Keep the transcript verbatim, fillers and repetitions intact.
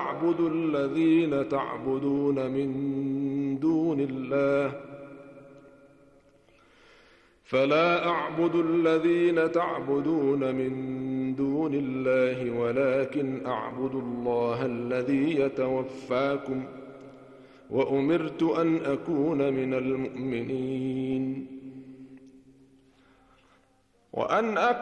أعبد الذين تعبدون من دون الله فلا أعبد الذين تعبدون من دون الله ولكن أعبد الله الذي يتوفاكم وأمرت أن أكون من المؤمنين وأن أقم